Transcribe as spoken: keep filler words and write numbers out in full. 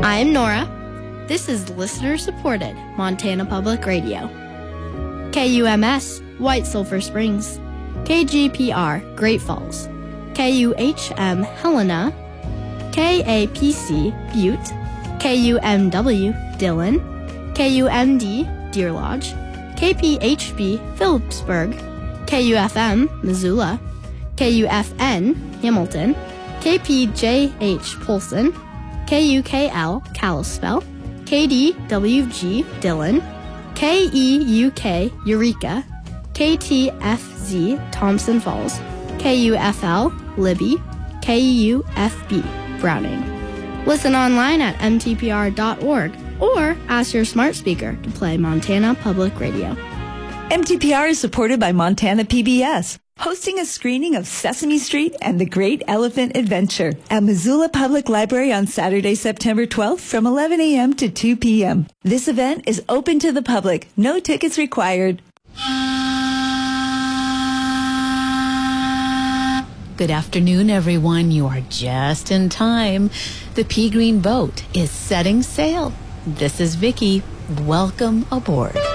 I'm Nora. This is listener-supported Montana Public Radio. K U M S, White Sulphur Springs. K G P R, Great Falls. K U H M, Helena. K A P C, Butte. K U M W, Dillon. K U M D, Deer Lodge. K P H B, Phillipsburg. K U F M, Missoula. K U F N, Hamilton. K P J H, Polson. K U K L, Kalispell. K D W G, Dillon. K E U K, Eureka. K T F Z, Thompson Falls. K U F L, Libby. K U F B, Browning. Listen online at m t p r dot org or ask your smart speaker to play Montana Public Radio. M T P R is supported by Montana P B S, hosting a screening of Sesame Street and the Great Elephant Adventure at Missoula Public Library on Saturday, September twelfth from eleven a.m. to two p.m. This event is open to the public. No tickets required. Good afternoon, everyone. You are just in time. The Pea Green boat is setting sail. This is Vicki. Welcome aboard.